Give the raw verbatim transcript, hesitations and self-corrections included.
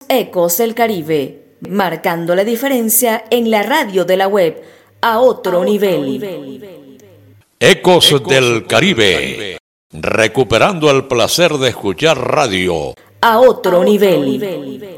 Ecos del Caribe, marcando la diferencia en la radio de la web a otro, a otro nivel. nivel. Ecos, Ecos del Caribe, Caribe, recuperando el placer de escuchar radio a otro, a otro nivel. nivel.